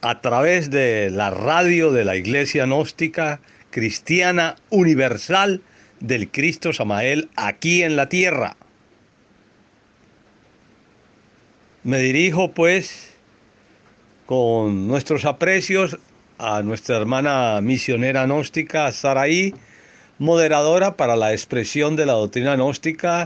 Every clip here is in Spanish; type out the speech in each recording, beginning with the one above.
a través de la radio de la Iglesia Gnóstica Cristiana Universal del Cristo Samael aquí en la tierra. Me dirijo pues con nuestros aprecios a nuestra hermana misionera gnóstica Saraí, moderadora para la expresión de la doctrina gnóstica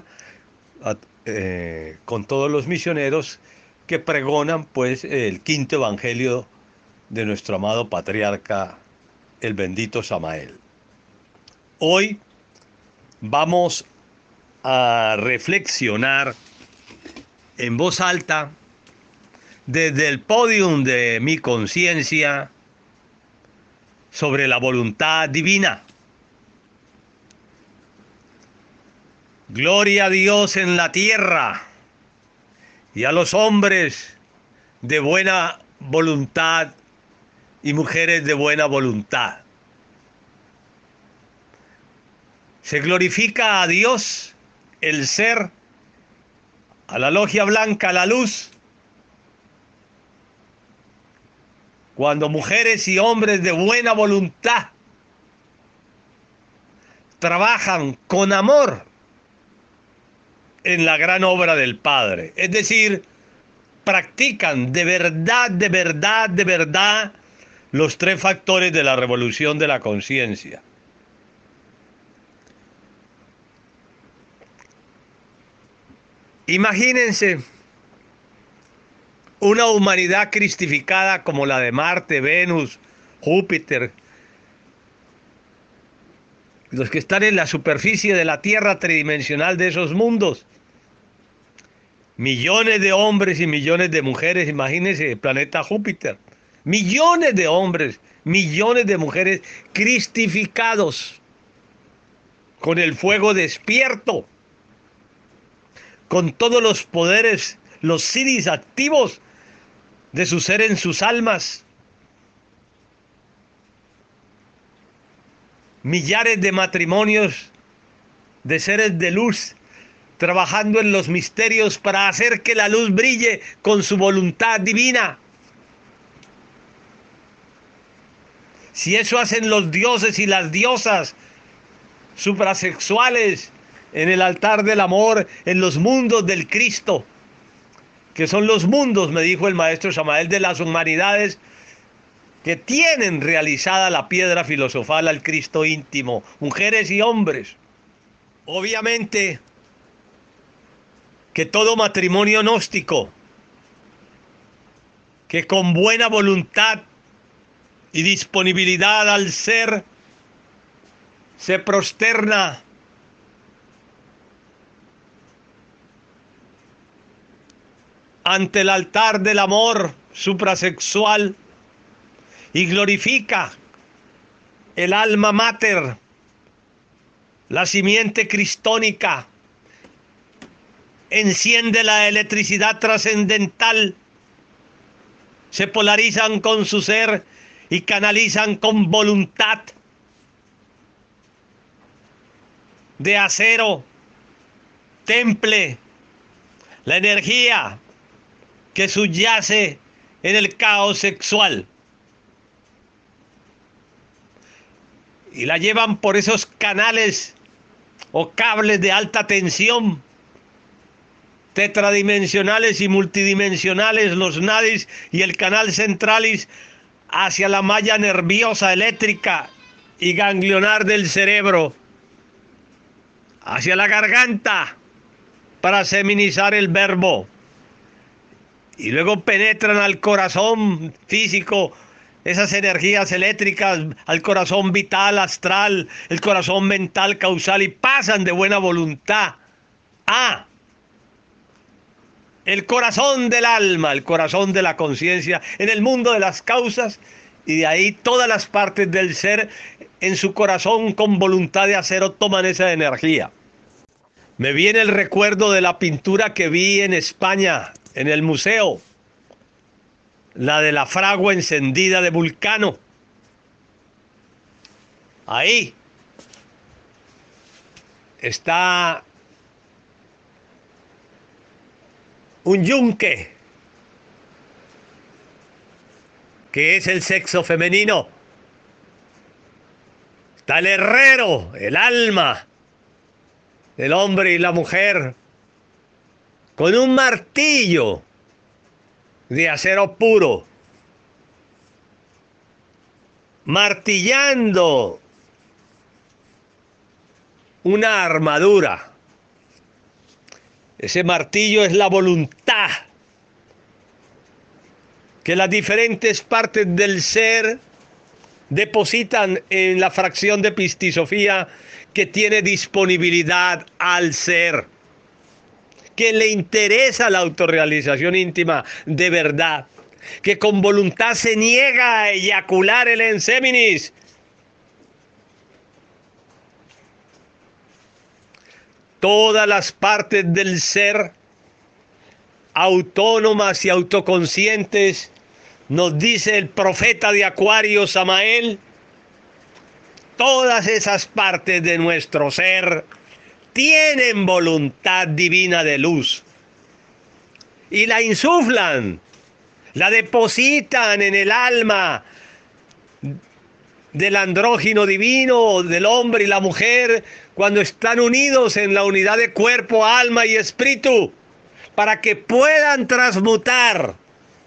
con todos los misioneros que pregonan pues el quinto evangelio de nuestro amado patriarca, el bendito Samael. Hoy vamos a reflexionar en voz alta desde el podium de mi conciencia sobre la voluntad divina. Gloria a Dios en la tierra y a los hombres de buena voluntad y mujeres de buena voluntad. Se glorifica a Dios, el ser, a la logia blanca, la luz, cuando mujeres y hombres de buena voluntad trabajan con amor en la gran obra del Padre. Es decir, practican de verdad, de verdad, de verdad los tres factores de la revolución de la conciencia. Imagínense una humanidad cristificada como la de Marte, Venus, Júpiter, los que están en la superficie de la Tierra tridimensional de esos mundos. Millones de hombres y millones de mujeres, imagínense el planeta Júpiter. Millones de hombres, millones de mujeres cristificados, con el fuego despierto, con todos los poderes, los siris activos de su ser en sus almas. Millares de matrimonios de seres de luz trabajando en los misterios para hacer que la luz brille con su voluntad divina. Si eso hacen los dioses y las diosas suprasexuales en el altar del amor, en los mundos del Cristo, que son los mundos, me dijo el maestro Samael, de las humanidades que tienen realizada la piedra filosofal al Cristo íntimo, mujeres y hombres. Obviamente que todo matrimonio gnóstico, que con buena voluntad y disponibilidad al ser, se prosterna ante el altar del amor suprasexual y glorifica el alma mater, la simiente cristónica, enciende la electricidad trascendental, se polarizan con su ser y canalizan con voluntad de acero, temple la energía que subyace en el caos sexual y la llevan por esos canales o cables de alta tensión, tetradimensionales y multidimensionales, los nadis y el canal centralis, hacia la malla nerviosa eléctrica y ganglionar del cerebro, hacia la garganta para seminizar el verbo, y luego penetran al corazón físico esas energías eléctricas, al corazón vital, astral, el corazón mental, causal, y pasan de buena voluntad a el corazón del alma, el corazón de la conciencia, en el mundo de las causas, y de ahí todas las partes del ser en su corazón con voluntad de acero toman esa energía. Me viene el recuerdo de la pintura que vi en España, en el museo, la de la fragua encendida de Vulcano. Ahí está un yunque que es el sexo femenino. Está el herrero, el alma del hombre y la mujer, con un martillo de acero puro, martillando una armadura. Ese martillo es la voluntad que las diferentes partes del ser depositan en la fracción de Pistisofía que tiene disponibilidad al ser, que le interesa la autorrealización íntima de verdad, que con voluntad se niega a eyacular el enseminis. Todas las partes del ser, autónomas y autoconscientes, nos dice el profeta de Acuario, Samael, todas esas partes de nuestro ser tienen voluntad divina de luz y la insuflan, la depositan en el alma del andrógino divino, del hombre y la mujer, cuando están unidos en la unidad de cuerpo, alma y espíritu, para que puedan transmutar.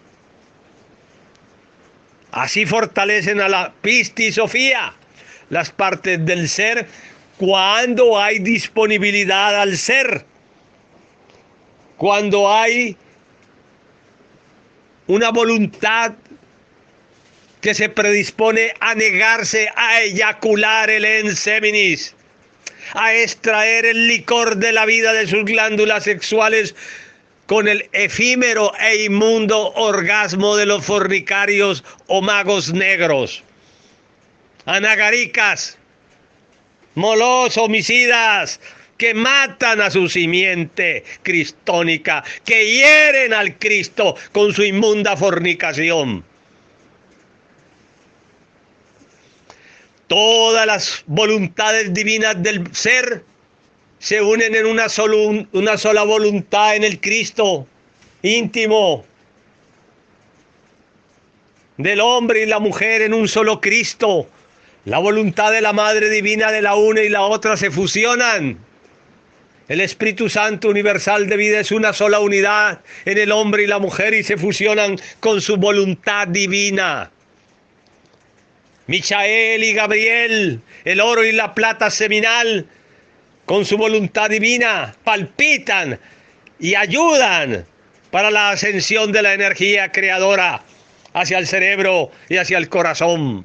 Así fortalecen a la Pistisofía las partes del ser cuando hay disponibilidad al ser, cuando hay una voluntad que se predispone a negarse a eyacular el enseminis, a extraer el licor de la vida de sus glándulas sexuales con el efímero e inmundo orgasmo de los fornicarios o magos negros, anagaricas, molos homicidas, que matan a su simiente cristónica, que hieren al Cristo con su inmunda fornicación. Todas las voluntades divinas del ser se unen en una sola voluntad en el Cristo íntimo del hombre y la mujer, en un solo Cristo. La voluntad de la Madre Divina de la una y la otra se fusionan. El Espíritu Santo universal de vida es una sola unidad en el hombre y la mujer y se fusionan con su voluntad divina. Michael y Gabriel, el oro y la plata seminal, con su voluntad divina, palpitan y ayudan para la ascensión de la energía creadora hacia el cerebro y hacia el corazón.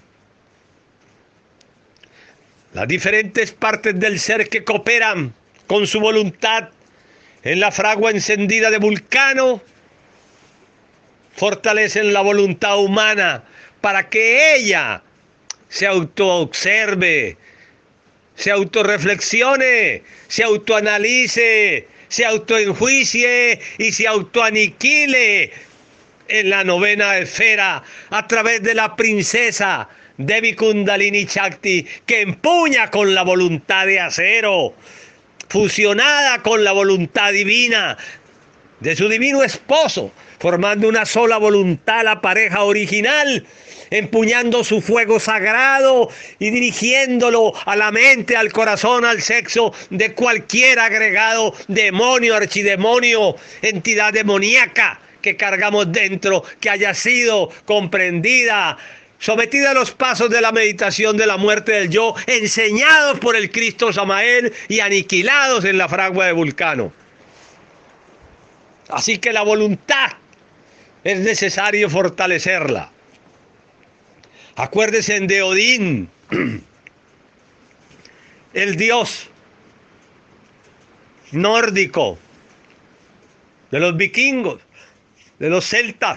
Las diferentes partes del ser que cooperan con su voluntad en la fragua encendida de Vulcano fortalecen la voluntad humana para que ella se autoobserve, se autorreflexione, se autoanalice, se autoenjuicie y se autoaniquile en la novena esfera a través de la princesa Devi Kundalini Shakti, que empuña con la voluntad de acero, fusionada con la voluntad divina de su divino esposo, formando una sola voluntad, la pareja original, empuñando su fuego sagrado y dirigiéndolo a la mente, al corazón, al sexo de cualquier agregado, demonio, archidemonio, entidad demoníaca que cargamos dentro, que haya sido comprendida, sometida a los pasos de la meditación de la muerte del yo, enseñados por el Cristo Samael y aniquilados en la fragua de Vulcano. Así que la voluntad es necesario fortalecerla. Acuérdese de Odín, el dios nórdico, de los vikingos, de los celtas,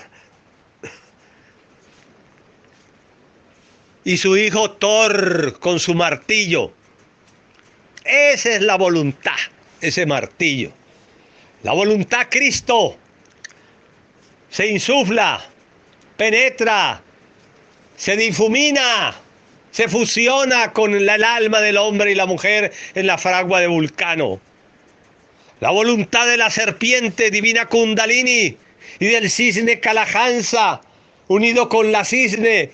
y su hijo Thor con su martillo. Esa es la voluntad, ese martillo. La voluntad Cristo se insufla, penetra, se difumina, se fusiona con el alma del hombre y la mujer en la fragua de Vulcano. La voluntad de la serpiente divina Kundalini y del cisne Kalahansa unido con la cisne,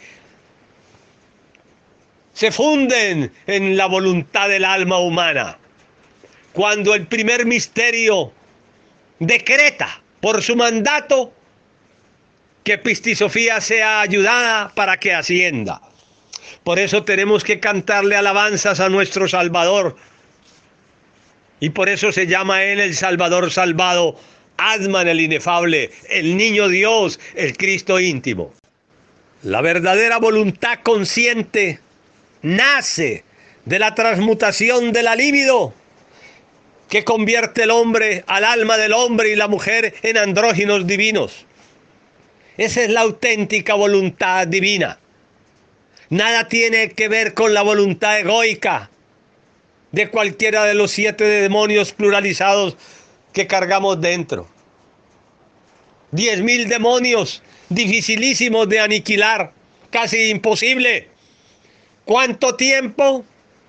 se funden en la voluntad del alma humana. Cuando el primer misterio decreta por su mandato que Pistisofía sea ayudada para que ascienda. Por eso tenemos que cantarle alabanzas a nuestro Salvador. Y por eso se llama Él el Salvador salvado, Atman el inefable, el niño Dios, el Cristo íntimo. La verdadera voluntad consciente nace de la transmutación de la libido, que convierte el hombre, al alma del hombre y la mujer en andróginos divinos. Esa es la auténtica voluntad divina. Nada tiene que ver con la voluntad egoica de cualquiera de los 7 demonios pluralizados que cargamos dentro. 10.000 demonios, dificilísimos de aniquilar, casi imposible. ¿Cuánto tiempo?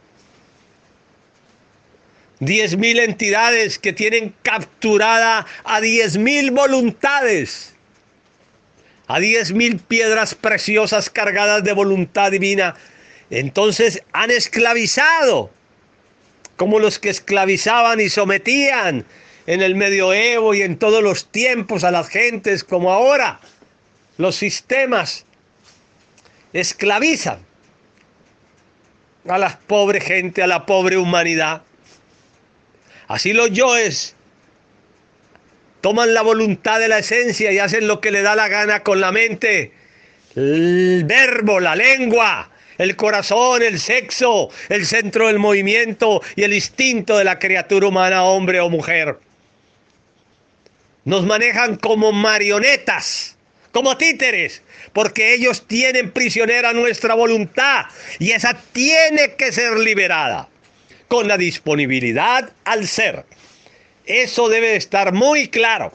10.000 entidades que tienen capturada a 10.000 voluntades, a 10.000 piedras preciosas cargadas de voluntad divina. Entonces han esclavizado, como los que esclavizaban y sometían en el medioevo y en todos los tiempos a las gentes, como ahora los sistemas esclavizan a la pobre gente, a la pobre humanidad. Así los yoes toman la voluntad de la esencia y hacen lo que le da la gana con la mente, el verbo, la lengua, el corazón, el sexo, el centro del movimiento y el instinto de la criatura humana, hombre o mujer. Nos manejan como marionetas, como títeres, porque ellos tienen prisionera nuestra voluntad y esa tiene que ser liberada con la disponibilidad al ser. Eso debe estar muy claro.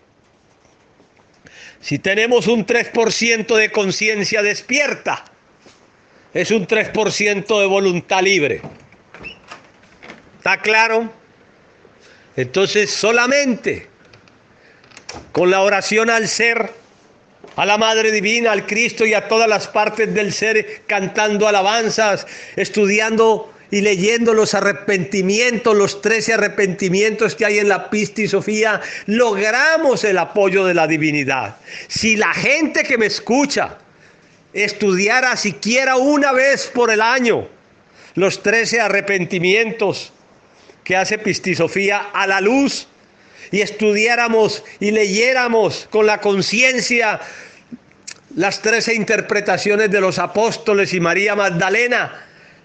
Si tenemos un 3% de conciencia despierta, es un 3% de voluntad libre. ¿Está claro? Entonces solamente con la oración al ser, a la Madre Divina, al Cristo y a todas las partes del ser, cantando alabanzas, estudiando y leyendo los arrepentimientos, los 13 arrepentimientos que hay en la Pistisofía, logramos el apoyo de la divinidad. Si la gente que me escucha estudiara siquiera una vez por el año los 13 arrepentimientos que hace Pistisofía a la luz, y estudiáramos y leyéramos con la conciencia las 13 interpretaciones de los apóstoles y María Magdalena,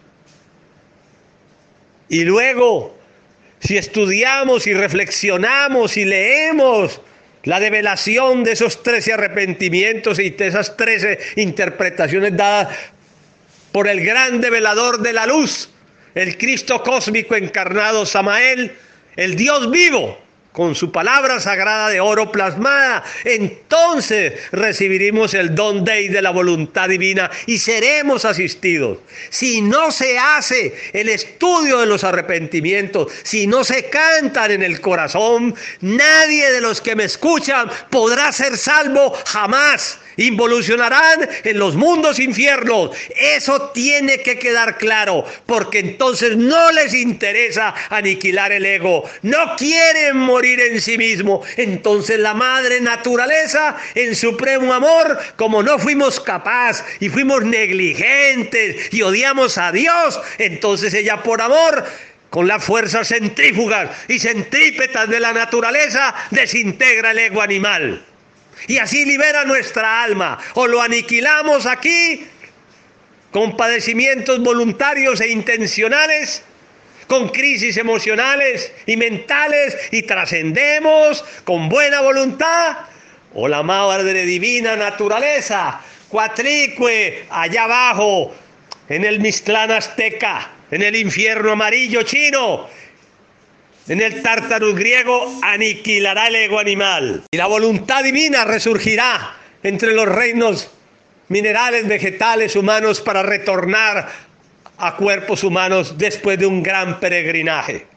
y luego si estudiamos y reflexionamos y leemos la develación de esos 13 arrepentimientos y de esas 13 interpretaciones dadas por el gran develador de la luz, el Cristo cósmico encarnado Samael, el Dios vivo, con su palabra sagrada de oro plasmada, entonces recibiremos el don Dei de la voluntad divina y seremos asistidos. Si no se hace el estudio de los arrepentimientos, si no se cantan en el corazón, nadie de los que me escuchan podrá ser salvo jamás. Involucionarán en los mundos infiernos. Eso tiene que quedar claro, porque entonces no les interesa aniquilar el ego, no quieren morir en sí mismo. Entonces la madre naturaleza, en supremo amor, como no fuimos capaces y fuimos negligentes y odiamos a Dios, entonces ella por amor, con las fuerzas centrífugas y centrípetas de la naturaleza, desintegra el ego animal. Y así libera nuestra alma. O lo aniquilamos aquí con padecimientos voluntarios e intencionales, con crisis emocionales y mentales, y trascendemos con buena voluntad, o la madre divina naturaleza, cuatlicue, allá abajo, en el Mixtlán azteca, en el infierno amarillo chino, en el Tártarus griego, aniquilará el ego animal. Y la voluntad divina resurgirá entre los reinos minerales, vegetales, humanos, para retornar a cuerpos humanos después de un gran peregrinaje.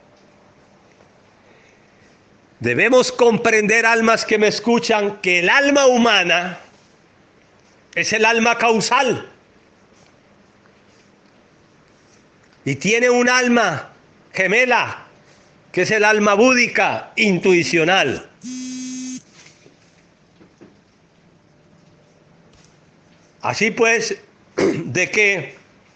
Debemos comprender, almas que me escuchan, que el alma humana es el alma causal. Y tiene un alma gemela, que es el alma búdica, intuicional. Así pues, de que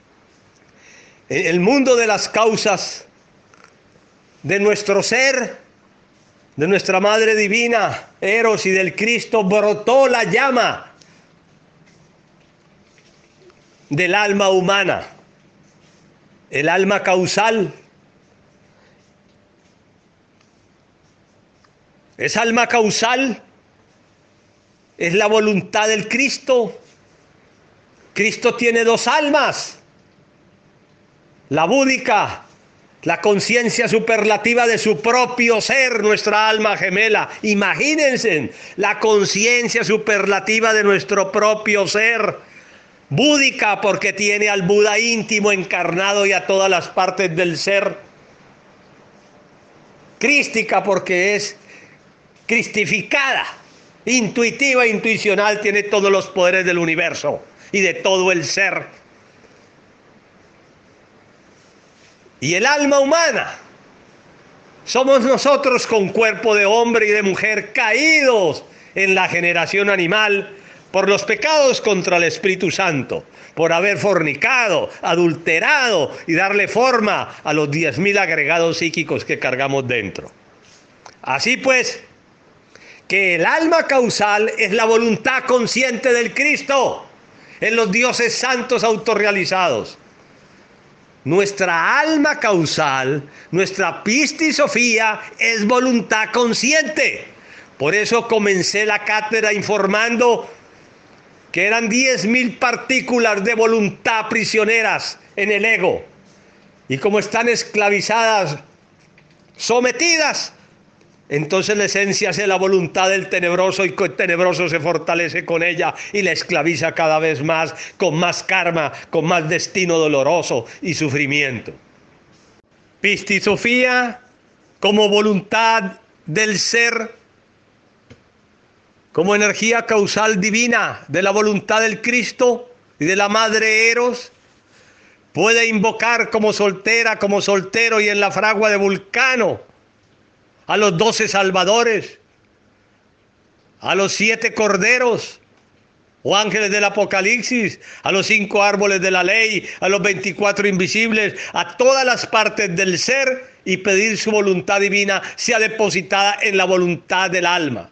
el mundo de las causas de nuestro ser, de nuestra Madre Divina, Eros, y del Cristo, brotó la llama del alma humana. El alma causal. Esa alma causal es la voluntad del Cristo. Cristo tiene dos almas. La búdica, la conciencia superlativa de su propio ser, nuestra alma gemela. Imagínense, la conciencia superlativa de nuestro propio ser. Búdica porque tiene al Buda íntimo encarnado y a todas las partes del ser. Crística porque es cristificada. Intuitiva, intuicional, tiene todos los poderes del universo y de todo el ser. Y el alma humana somos nosotros con cuerpo de hombre y de mujer caídos en la generación animal por los pecados contra el Espíritu Santo, por haber fornicado, adulterado y darle forma a los 10.000 agregados psíquicos que cargamos dentro. Así pues, que el alma causal es la voluntad consciente del Cristo en los dioses santos autorrealizados. Nuestra alma causal, nuestra Pistis Sofía, es voluntad consciente. Por eso comencé la cátedra informando que eran 10.000 partículas de voluntad prisioneras en el ego. Y como están esclavizadas, sometidas, entonces la esencia es la voluntad del tenebroso, y el tenebroso se fortalece con ella y la esclaviza cada vez más, con más karma, con más destino doloroso y sufrimiento. Pistis Sofía como voluntad del ser, como energía causal divina de la voluntad del Cristo y de la Madre Eros, puede invocar como soltera, como soltero y en la fragua de Vulcano a los 12 salvadores, a los 7 corderos o ángeles del Apocalipsis, a los 5 árboles de la ley, a los 24 invisibles, a todas las partes del ser, y pedir su voluntad divina sea depositada en la voluntad del alma.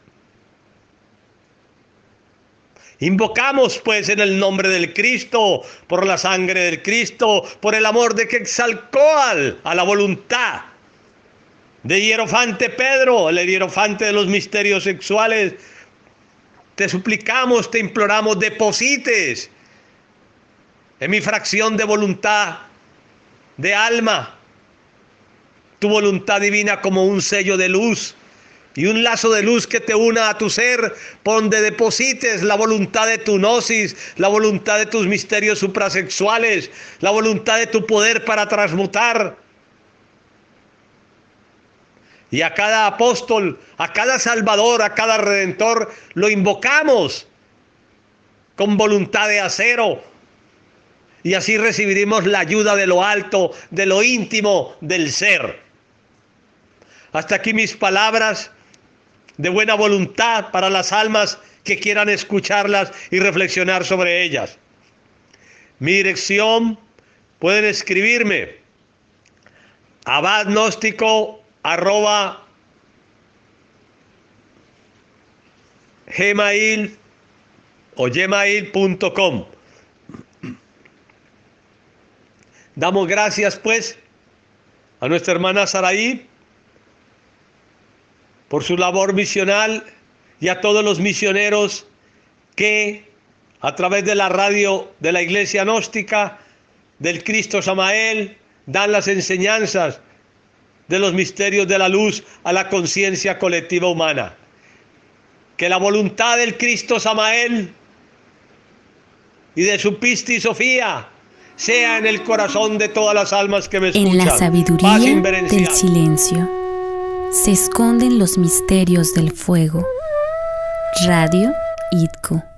Invocamos pues en el nombre del Cristo, por la sangre del Cristo, por el amor de Quetzalcóatl, a la voluntad de Hierofante Pedro, el hierofante de los misterios sexuales. Te suplicamos, te imploramos, deposites en mi fracción de voluntad, de alma, tu voluntad divina como un sello de luz y un lazo de luz que te una a tu ser, por donde deposites la voluntad de tu gnosis, la voluntad de tus misterios suprasexuales, la voluntad de tu poder para transmutar. Y a cada apóstol, a cada salvador, a cada redentor, lo invocamos con voluntad de acero. Y así recibiremos la ayuda de lo alto, de lo íntimo del ser. Hasta aquí mis palabras de buena voluntad para las almas que quieran escucharlas y reflexionar sobre ellas. Mi dirección, pueden escribirme abadgnóstico@gmail o gmail.com. Damos gracias pues a nuestra hermana Saraí por su labor misional y a todos los misioneros que a través de la radio de la Iglesia Gnóstica del Cristo Samael dan las enseñanzas de los misterios de la luz a la conciencia colectiva humana. Que la voluntad del Cristo Samael y de su Pistis Sofía sea en el corazón de todas las almas que me escuchan. En la sabiduría del silencio se esconden los misterios del fuego. Radio IDCO.